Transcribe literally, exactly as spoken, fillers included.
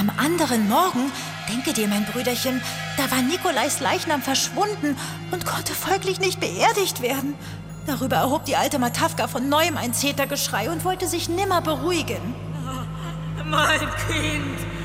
Am anderen Morgen, denke dir, mein Brüderchen, da war Nikolais Leichnam verschwunden und konnte folglich nicht beerdigt werden. Darüber erhob die alte Matawka von neuem ein Zetergeschrei und wollte sich nimmer beruhigen. Mein Kind,